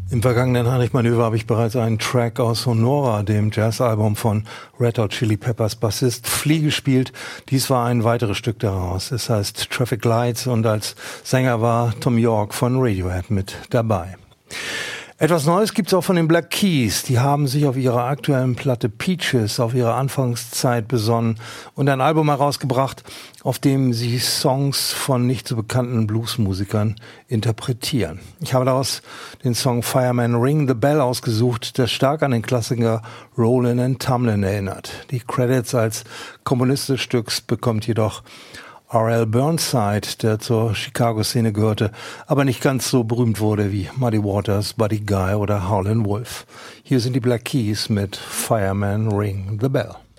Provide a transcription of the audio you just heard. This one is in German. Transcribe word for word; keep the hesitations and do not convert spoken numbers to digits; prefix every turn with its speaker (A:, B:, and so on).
A: Im vergangenen Heinrich-Manöver habe ich bereits einen Track aus Sonora, dem Jazzalbum von Red Hot Chili Peppers Bassist Flea, gespielt. Dies war ein weiteres Stück daraus. Es heißt Traffic Lights und als Sänger war Thom Yorke von Radiohead mit dabei. Etwas Neues gibt's auch von den Black Keys. Die haben sich auf ihrer aktuellen Platte Peaches auf ihre Anfangszeit besonnen und ein Album herausgebracht, auf dem sie Songs von nicht so bekannten Bluesmusikern interpretieren. Ich habe daraus den Song Fireman Ring the Bell ausgesucht, der stark an den Klassiker Rollin' and Tumblin' erinnert. Die Credits als Komponist des Stücks bekommt jedoch R L Burnside, der zur Chicago-Szene gehörte, aber nicht ganz so berühmt wurde wie Muddy Waters, Buddy Guy oder Howlin' Wolf. Hier sind die Black Keys mit Fireman Ring the Bell.